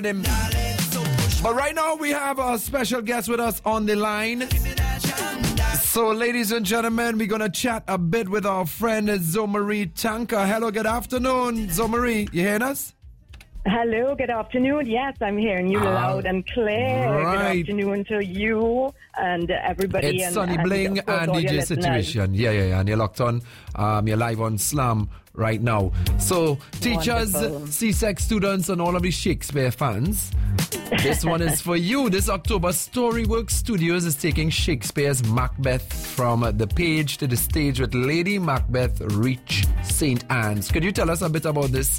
him. But right now we have a special guest with us on the line. So, ladies and gentlemen, we're going to chat a bit with our friend Zomarie Tanka. Hello, good afternoon, Zomarie. You hearing us? Hello, good afternoon. Yes, I'm hearing you loud and clear. Right. Good afternoon to you and everybody. It's Sonny Bling and DJ Situation. Yeah. And you're locked on. You're live on Slam right now. So, teachers, Wonderful. CSEC students, and all of the Shakespeare fans, this one is for you. This October, Storyworks Studios is taking Shakespeare's Macbeth from the page to the stage with Lady Macbeth Reach St. Anne's. Could you tell us a bit about this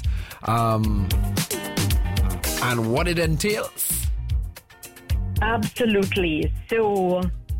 and what it entails? Absolutely. So,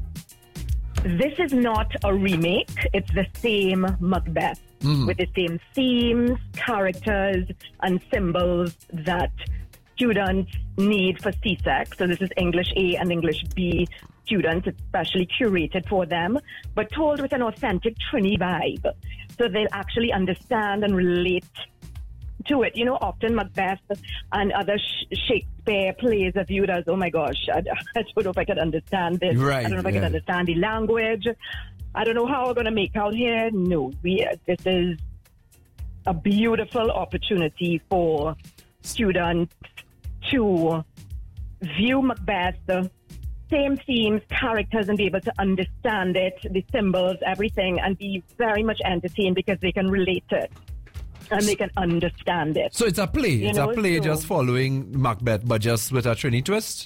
this is not a remake. It's the same Macbeth with the same themes, characters, and symbols that students need for CSEC. So this is English A and English B students. It's specially curated for them, but told with an authentic Trini vibe. So they'll actually understand and relate to it. You know, often Macbeth and other Shakespeare plays are viewed as, oh my gosh, I don't know if I could understand this. Right, I don't know if I can understand the language. I don't know how we're going to make out here. No, this is a beautiful opportunity for students to view Macbeth, the same themes, characters, and be able to understand it, the symbols, everything, and be very much entertained because they can relate to it and they can understand it. So it's a play. It's a play just following Macbeth, but just with a Trini twist?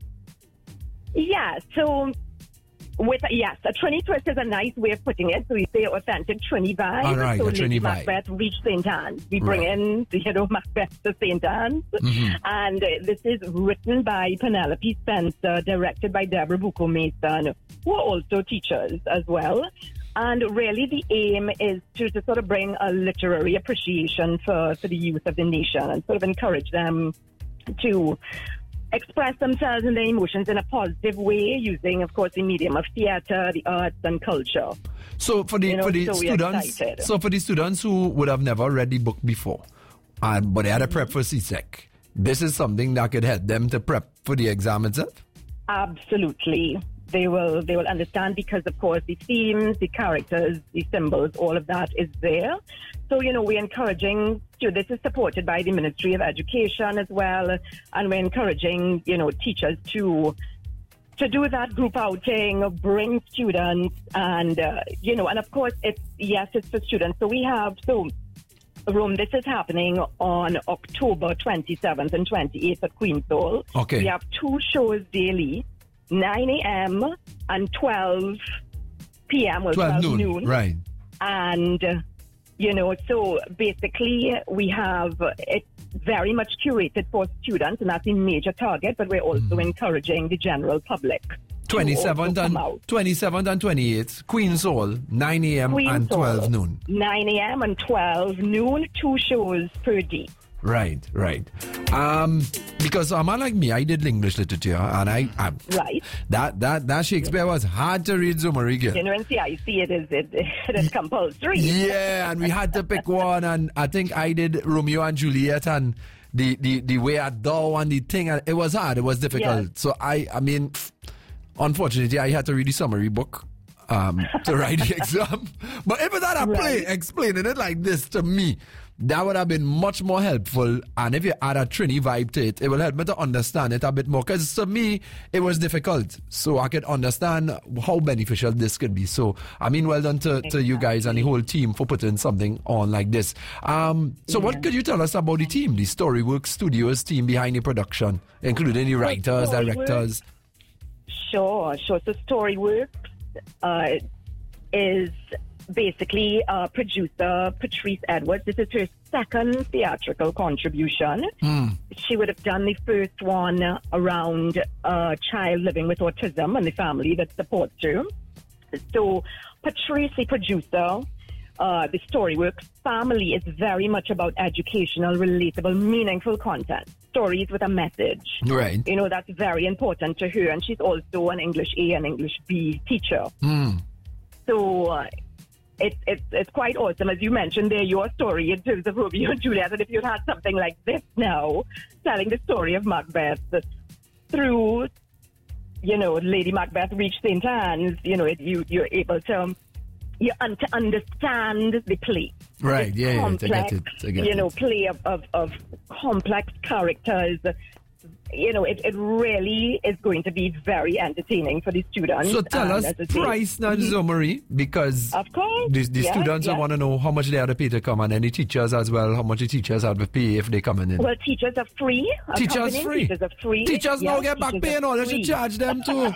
Yeah, so a Trini twist is a nice way of putting it. So we say authentic Trini vibe. All right, so a Trini Lady vibe. Macbeth reach St. Anne's. We bring in, Macbeth to St. Anne's. And this is written by Penelope Spencer, directed by Deborah Bucco Mason, who are also teachers as well. And really the aim is to sort of bring a literary appreciation for the youth of the nation and sort of encourage them to express themselves and their emotions in a positive way using, of course, the medium of theatre, the arts, and culture. So for the students who would have never read the book before, but they had a prep for CSEC, this is something that could help them to prep for the exam itself? Absolutely. They will understand because, of course, the themes, the characters, the symbols, all of that is there. So, we're encouraging, this is supported by the Ministry of Education as well, and we're encouraging, teachers to do that group outing, bring students, and, and of course, it's for students. So Rome, this is happening on October 27th and 28th at Queen's Hall. Okay. We have 2 shows daily. 9 a.m. and 12 p.m. or 12 noon. Right. And, so basically we have it very much curated for students, and that's a major target, but we're also encouraging the general public. 27th and 28th, Queen's Hall, 9 a.m. and 12 noon. 9 a.m. and 12 noon, 2 shows per day. Right. Because a man like me, I did English literature, and right. That Shakespeare was hard to read, Zomarie. In CIC, it is compulsory. Yeah, and we had to pick one, and I think I did Romeo and Juliet, and the way I do and the thing, and it was hard, it was difficult. Yes. So I mean, unfortunately, I had to read the summary book to write the exam. But if it had a play explaining it like this to me, that would have been much more helpful. And if you add a Trini vibe to it, it will help me to understand it a bit more. Because to me, it was difficult. So I could understand how beneficial this could be. So, I mean, well done to you guys and the whole team for putting something on like this. So what could you tell us about the team, the Storyworks Studios team behind the production, including the writers, directors? Sure. So Storyworks is basically producer Patrice Edwards. This is her second theatrical contribution. She would have done the first one around a child living with autism and the family that supports her. So Patrice, the producer, the Storyworks family is very much about educational, relatable, meaningful content. Stories with a message. Right. That's very important to her. And she's also an English A and English B teacher. So it's quite awesome. As you mentioned there, your story in terms of Romeo and Juliet, and if you had something like this now, telling the story of Macbeth through, Lady Macbeth reached St. Anne's, you're able to understand the play. Right, complex, I get it. Play of complex characters. It really is going to be very entertaining for the students. So tell us price now, Zoe-Marie, because of course, the students want to know how much they have to pay to come, and any teachers as well, how much the teachers have to pay if they come in. Well, teachers are free. Teachers free. Teachers are free. Teachers now get back pay and all. You should charge them too.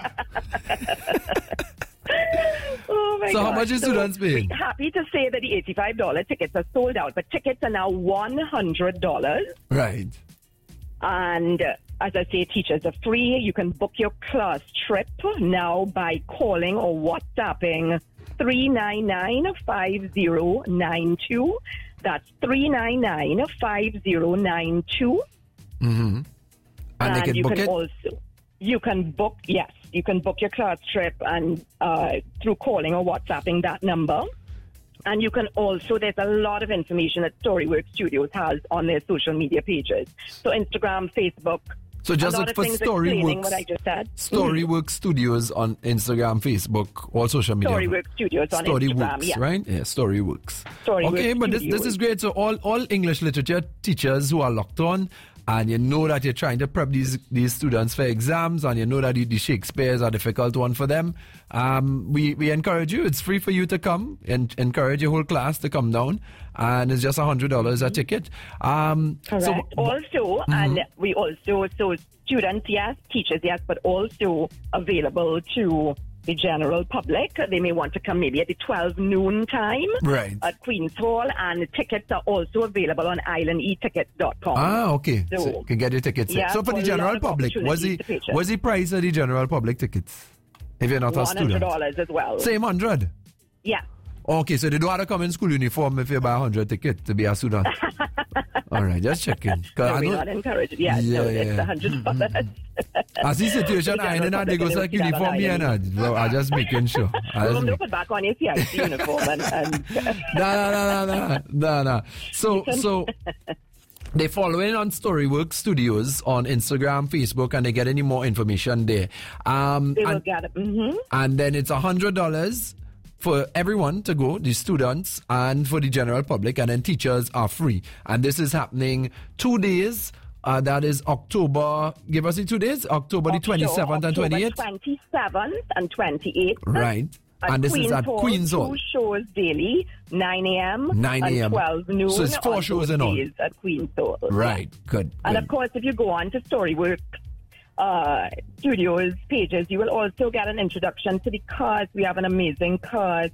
Oh my so God. How much is students paying? Happy to say that the $85 tickets are sold out, but tickets are now $100. Right. And as I say, teachers are free. You can book your class trip now by calling or WhatsApping 399-5092. That's 399-5092. Mm-hmm. And they can book it? You can book your class trip and through calling or WhatsApping that number. And you can also, there's a lot of information that Storyworks Studios has on their social media pages. So Instagram, Facebook. So just look for Storyworks. What I just said. Storyworks Studios on Instagram, Facebook, all social media. Storyworks Studios on Instagram, yeah. Right? Yeah, Storyworks. Okay, but this is great. So all English literature teachers who are locked on, and you know that you're trying to prep these students for exams, and you know that the Shakespeare's are a difficult one for them. We encourage you. It's free for you to come and encourage your whole class to come down, and it's just $100 a ticket. Correct. And we also, so students, yes, teachers, yes, but also available to the general public. They may want to come maybe at the 12 noon time at Queen's Hall, and tickets are also available on islandetickets.com. Okay. So you can get your tickets. Yeah, so for the general public, what's the price of the general public tickets? If you're not a student? $100 as well. Same 100? Yeah. Okay, so they don't have to come in school uniform if you buy 100 tickets to be a student. All right, just checking. No, we're not encouraged. It's $100. As the situation, I know they go like uniform here now. So I'm just making sure. Don't put back on your CIC uniform and No. So they follow in on Storyworks Studios on Instagram, Facebook, and they get any more information there. They will get it. Mm-hmm. And then it's $100 for everyone to go, the students and for the general public, and then teachers are free. And this is happening 2 days. That is October, give us the 2 days, October the 27th and 28th? 27th and 28th. Right. And this is at Queen's Hall. 2 shows daily, 9 a.m. 9 a.m. and 12 noon. So it's 4 shows in all. At Queen's Hall. Right, good. And of course, if you go on to Storyworks Studios pages, you will also get an introduction to the cast. We have an amazing cast.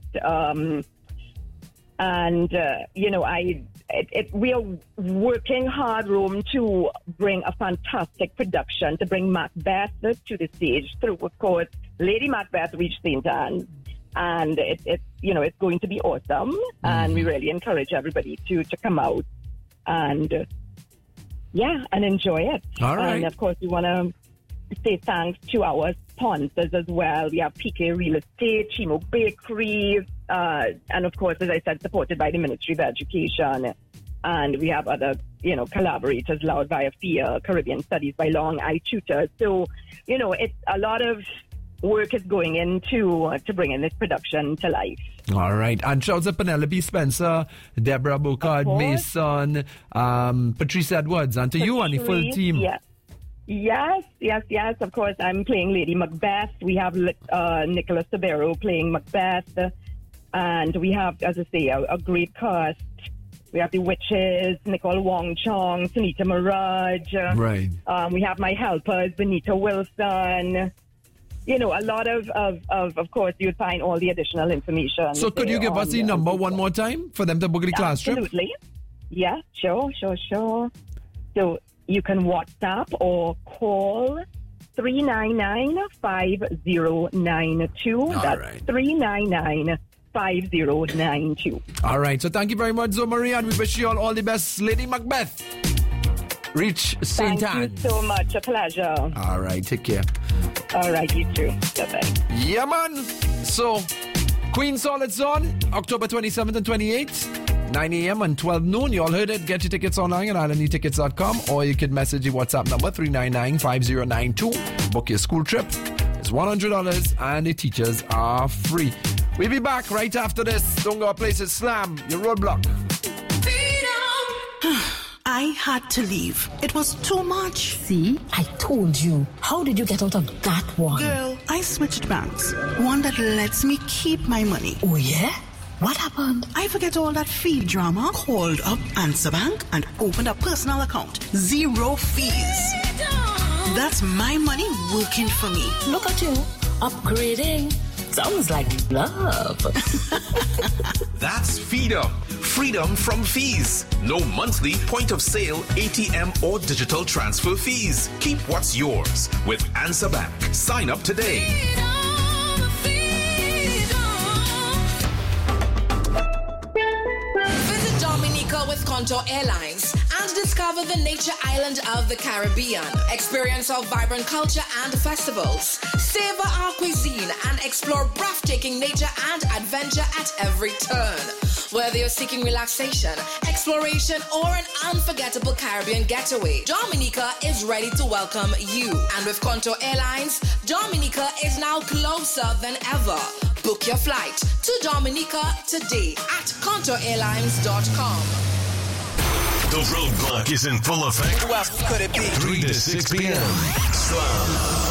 We are working hard, Rome, to bring a fantastic production, to bring Macbeth to the stage through, of course, Lady Macbeth reached St. Anne's. And it's going to be awesome. Mm-hmm. And we really encourage everybody to come out and enjoy it. All right. And of course, we want to say thanks to our sponsors as well. We have PK Real Estate, Chimo Bakery, and of course, as I said, supported by the Ministry of Education. And we have other, collaborators, Loud via FIA, Caribbean Studies by Long Eye Tutors. So, it's a lot of work is going into to bringing this production to life. All right. And shouts to Penelope Spencer, Deborah Bocard, Mason, Patrice Edwards, and to you and the full team. Yes. Of course, I'm playing Lady Macbeth. We have Nicholas Sabero playing Macbeth. And we have, as I say, a great cast. We have the witches, Nicole Wong Chong, Sunita Miraj. Right. We have my helpers, Benita Wilson. A lot of course, you'd find all the additional information. So could you give us the number one more time for them to book the class trip? Absolutely. Yeah, sure. So you can WhatsApp or call 399-5092. That's 399-5092. All right. So thank you very much, Zoe-Marie, and we wish you all the best. Lady Macbeth, reach St. Anne's. Thank you so much. A pleasure. All right. Take care. All right. You too. Bye-bye. Yeah, man. So Queen Solid Zone, October 27th and 28th, 9 a.m. and 12 noon. You all heard it. Get your tickets online at islandetickets.com, or you can message your WhatsApp number 399-5092. Book your school trip. It's $100 and the teachers are free. We'll be back right after this. Don't go places. Slam your roadblock. I had to leave. It was too much. See, I told you. How did you get out of that one? Girl, I switched banks. One that lets me keep my money. Oh, yeah? What happened? I forget all that fee drama. Called up Answer Bank and opened a personal account. 0 fees. That's my money working for me. Look at you. Upgrading. Sounds like love. That's Freedom. Freedom from fees. No monthly point of sale, ATM, or digital transfer fees. Keep what's yours with Answer Bank. Sign up today. Visit Dominica with Contour Airlines and discover the nature island of the Caribbean. Experience our vibrant culture and festivals. Savor our cuisine and explore breathtaking nature and adventure at every turn. Whether you're seeking relaxation, exploration, or an unforgettable Caribbean getaway, Dominica is ready to welcome you. And with Contour Airlines, Dominica is now closer than ever. Book your flight to Dominica today at ContourAirlines.com. The roadblock is in full effect. Who else could it be? 3 to 6 p.m. Slam.